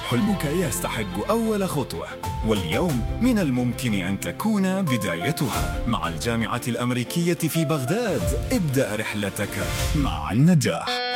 حلمك يستحق أول خطوة، واليوم من الممكن أن تكون بدايتها. مع الجامعة الأمريكية في بغداد ابدأ رحلتك مع النجاح.